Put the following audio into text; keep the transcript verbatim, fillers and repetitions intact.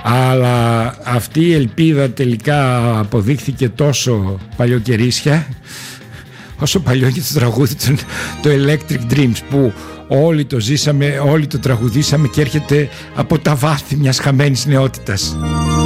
Αλλά αυτή η ελπίδα τελικά αποδείχθηκε τόσο παλιοκαιρίσια όσο παλιό και το τραγούδι το Electric Dreams, που όλοι το ζήσαμε, όλοι το τραγουδήσαμε και έρχεται από τα βάθη μιας χαμένης νεότητας.